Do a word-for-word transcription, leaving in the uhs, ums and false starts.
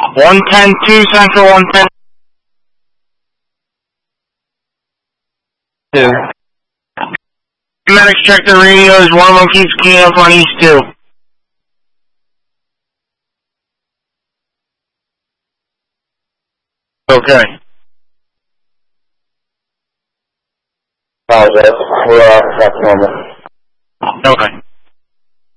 one ten two Central, one ten two. Medics check the radios, one of them keeps keying up on East two. Okay. Apologize. We're off. That's normal. Okay.